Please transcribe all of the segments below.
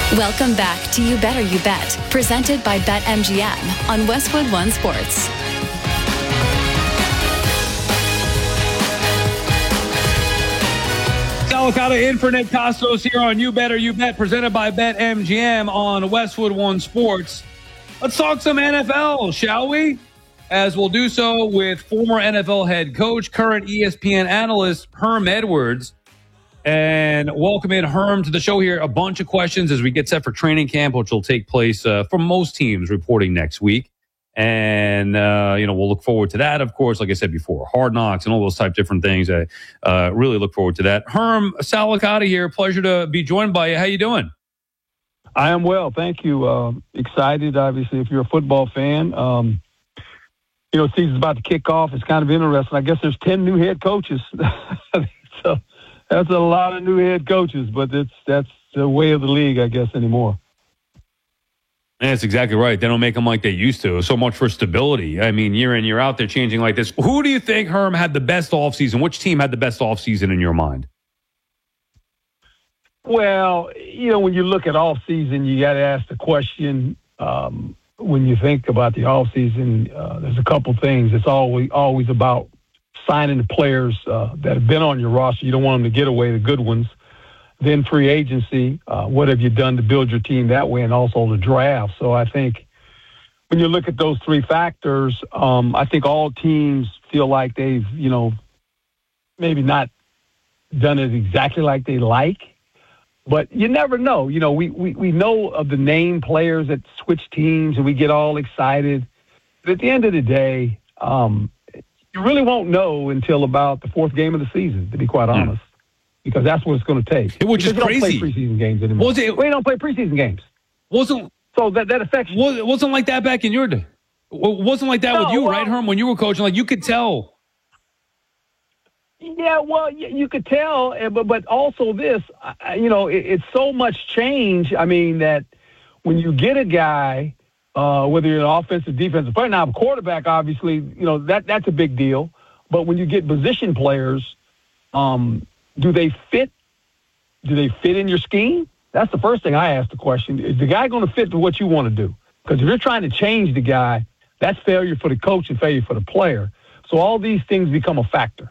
Welcome back to You Better You Bet, presented by BetMGM on Westwood One Sports. Salicata in for Nick Costos here on You Better You Bet, presented by BetMGM on Westwood One Sports. Let's talk some NFL, shall we? As we'll do so with former NFL head coach, current ESPN analyst, Herm Edwards. And welcome in, Herm, to the show here. A bunch of questions as we get set for training camp, which will take place for most teams reporting next week. And, we'll look forward to that, of course, like I said before, Hard Knocks and all those type of different things. I really look forward to that. Herm, Salicata here. Pleasure to be joined by you. How you doing? I am well. Thank you. Excited, obviously, if you're a football fan. Season's about to kick off. It's kind of interesting. I guess there's 10 new head coaches. So that's a lot of new head coaches, but that's the way of the league, I guess, anymore. And that's exactly right. They don't make them like they used to. So much for stability. I mean, year in, year out, they're changing like this. Who do you think, Herm, had the best offseason? Which team had the best offseason in your mind? Well, when you look at offseason, you got to ask the question, when you think about the offseason, there's a couple things. It's always about signing the players that have been on your roster. You don't want them to get away, the good ones. Then free agency, what have you done to build your team that way, and also the draft. So I think when you look at those three factors, I think all teams feel like they've, maybe not done it exactly like they like. But you never know. We know of the name players that switch teams and we get all excited. But at the end of the day, you really won't know until about the fourth game of the season, to be quite honest, because that's what it's going to take. Which is crazy. We don't play preseason games anymore. We don't play preseason games. So that affects you. It wasn't like that back in your day. It wasn't like that with you, right, Herm? When you were coaching, like you could tell. Yeah, well, you could tell, but also this, it's so much change. I mean, that when you get a guy, whether you're an offensive, defensive player, now a quarterback, obviously, that's a big deal. But when you get position players, do they fit? Do they fit in your scheme? That's the first thing I ask the question. Is the guy going to fit to what you want to do? Because if you're trying to change the guy, that's failure for the coach and failure for the player. So all these things become a factor.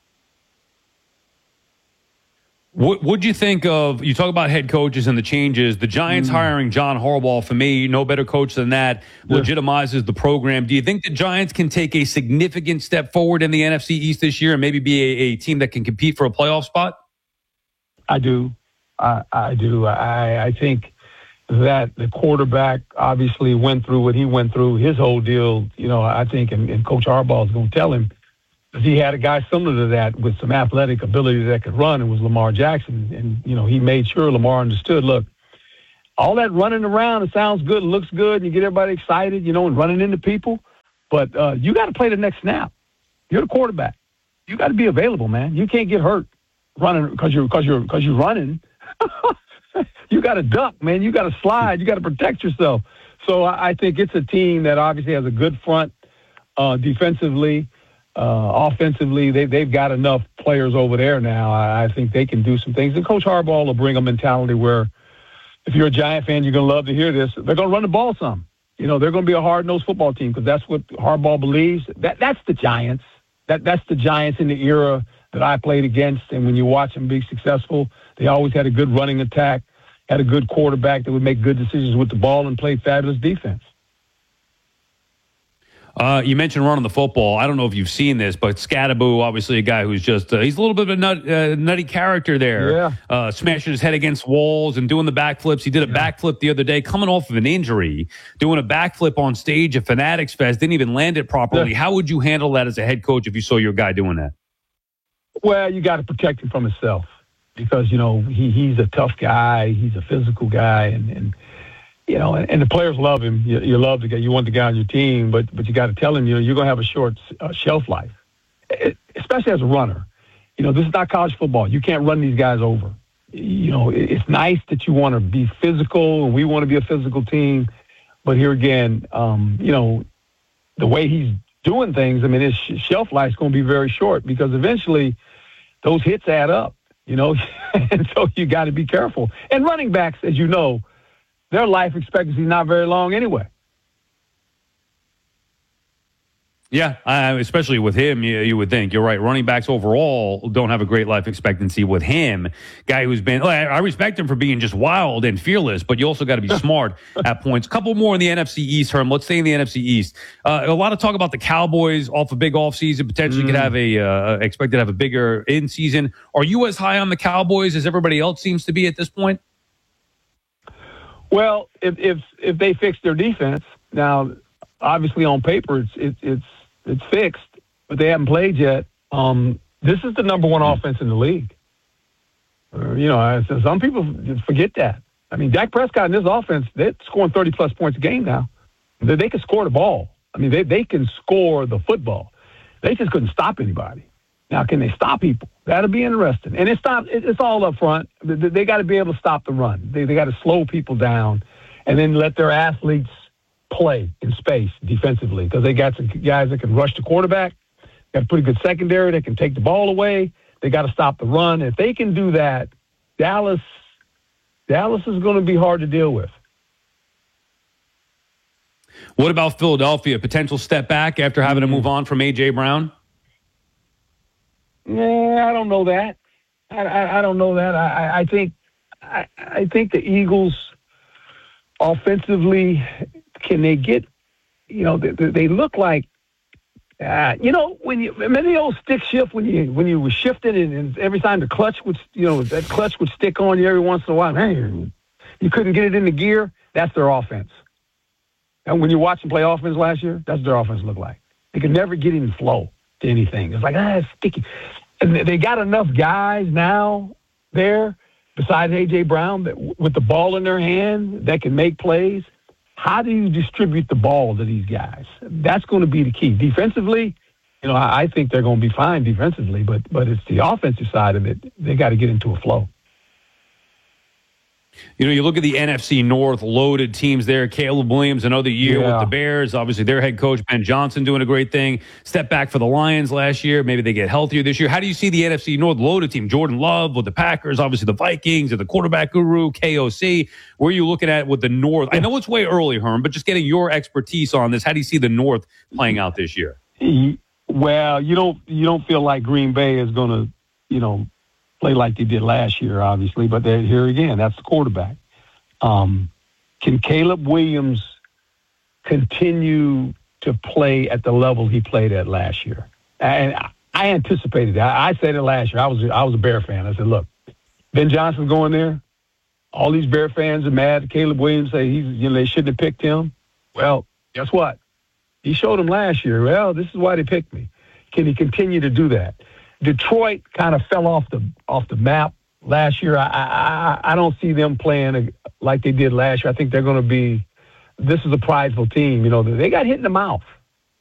What would you think of, you talk about head coaches and the changes, the Giants hiring John Harbaugh, for me, no better coach than that, legitimizes the program. Do you think the Giants can take a significant step forward in the NFC East this year and maybe be a team that can compete for a playoff spot? I do. I do. I think that the quarterback obviously went through what he went through, his whole deal, I think, and Coach Harbaugh is going to tell him, he had a guy similar to that with some athletic ability that could run, and was Lamar Jackson. And, he made sure Lamar understood, look, all that running around, it sounds good, it looks good, and you get everybody excited, and running into people. But you got to play the next snap. You're the quarterback. You got to be available, man. You can't get hurt running because you're running. You got to duck, man. You got to slide. You got to protect yourself. So I think it's a team that obviously has a good front defensively. Offensively, they've got enough players over there now. I think they can do some things. And Coach Harbaugh will bring a mentality where, if you're a Giant fan, you're going to love to hear this. They're going to run the ball some. They're going to be a hard-nosed football team because that's what Harbaugh believes. That's the Giants. That's the Giants in the era that I played against. And when you watch them be successful, they always had a good running attack, had a good quarterback that would make good decisions with the ball and play fabulous defense. You mentioned running the football. I don't know if you've seen this, but Scatterbo, obviously a guy who's just, he's a little bit of a nutty character there. Yeah. Smashing his head against walls and doing the backflips. He did a backflip the other day, coming off of an injury, doing a backflip on stage at Fanatics Fest, didn't even land it properly. Yeah. How would you handle that as a head coach if you saw your guy doing that? Well, you got to protect him from himself because, he's a tough guy. He's a physical guy, and the players love him. You love the guy. You want the guy on your team, but you got to tell him, you're going to have a short shelf life, especially as a runner. This is not college football. You can't run these guys over. It's nice that you want to be physical, and we want to be a physical team. But here again, the way he's doing things, his shelf life is going to be very short because eventually those hits add up, and so you got to be careful. And running backs, as you know, their life expectancy is not very long anyway. Yeah, especially with him, you would think. You're right. Running backs overall don't have a great life expectancy with him. Guy who's been, I respect him for being just wild and fearless, but you also got to be smart at points. A couple more in the NFC East, Herm. Let's stay in the NFC East. A lot of talk about the Cowboys off a big offseason, potentially could have expected to have a bigger in-season. Are you as high on the Cowboys as everybody else seems to be at this point? Well, if they fix their defense, now obviously on paper it's fixed, but they haven't played yet. This is the number one offense in the league. Some people forget that. I mean, Dak Prescott and this offense, they're scoring 30-plus points a game now. They can score the ball. I mean, they can score the football. They just couldn't stop anybody. Now, can they stop people? That'll be interesting. And it's all up front. They got to be able to stop the run. They got to slow people down and then let their athletes play in space defensively, because they got some guys that can rush the quarterback, got a pretty good secondary that can take the ball away. They got to stop the run. If they can do that, Dallas is going to be hard to deal with. What about Philadelphia? Potential step back after having to move on from A.J. Brown? Yeah, I don't know that. I don't know that. I think the Eagles offensively, can they get, they look like, when you remember the old stick shift when you were shifting and every time the clutch would, that clutch would stick on you every once in a while. Man, you couldn't get it into gear. That's their offense. And when you watch them play offense last year, that's what their offense looked like. They could never get in flow to anything. It's like, it's sticky. And they got enough guys now there, besides A.J. Brown, that with the ball in their hand that can make plays. How do you distribute the ball to these guys? That's going to be the key. Defensively, I think they're going to be fine defensively, but it's the offensive side of it. They got to get into a flow. You look at the NFC North, loaded teams there. Caleb Williams, another year with the Bears. Obviously, their head coach, Ben Johnson, doing a great thing. Step back for the Lions last year. Maybe they get healthier this year. How do you see the NFC North loaded team? Jordan Love with the Packers, obviously the Vikings, and the quarterback guru, KOC. Where are you looking at with the North? I know it's way early, Herm, but just getting your expertise on this, how do you see the North playing out this year? Well, you don't feel like Green Bay is going to, play like they did last year, obviously, but here again, that's the quarterback. Can Caleb Williams continue to play at the level he played at last year? And I anticipated that. I said it last year. I was a Bear fan. I said, look, Ben Johnson's going there. All these Bear fans are mad. Caleb Williams say they shouldn't have picked him. Well, guess what? He showed them last year. Well, this is why they picked me. Can he continue to do that? Detroit kind of fell off the map last year. I don't see them playing like they did last year. I think they're going to be – this is a prideful team. They got hit in the mouth.